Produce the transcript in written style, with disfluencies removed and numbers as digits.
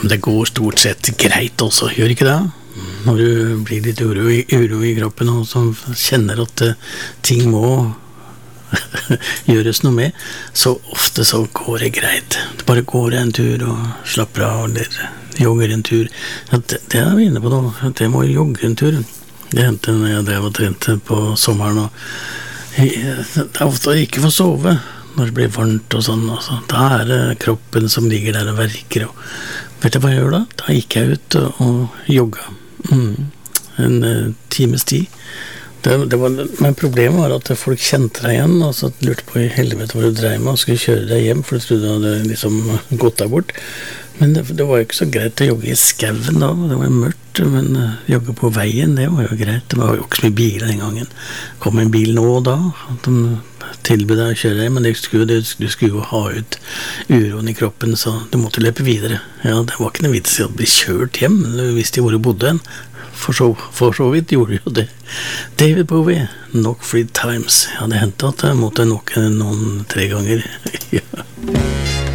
Men det går stort sett greit også, gjør ikke det? Når du blir litt uro i kroppen og så kjenner at ting må gjøres noe med, så ofte så går det greit. Du bare går en tur og slapper av, eller jogger en tur. Ja, det vi inne på nå, det må jogge en tur. Det hendte når jeg drev og trente på sommeren, og det ofte ikke få sove når det blir varmt og sånn. Da det kroppen som ligger der og verker. Og vet du hva jeg gjør da? Da gikk jeg ut og jogga. En times tid. Men problemet var at folk kjente deg igjen, og så lurte på i helvete hvor du drev med, og skulle kjøre deg hjem, for du trodde du hadde liksom gått deg bort. Men det var jo ikke så greit å jogge i skauen da, det var jo mørkt, men jogge på veien, det var jo greit. Det var jo ikke så mye biler den gangen. Kom en bil nå og da, de tilbød deg å kjøre deg, men du skulle jo ha ut uroen i kroppen, så du måtte løpe videre. Ja, det var ikke noe vits i å bli kjørt hjem, du visste jo hvor du bodde hen. For så vidt gjorde jo det. David Bowie, Knock 3 Times. Ja, det hendte at jeg måtte knocke noen 3 ganger. Ja.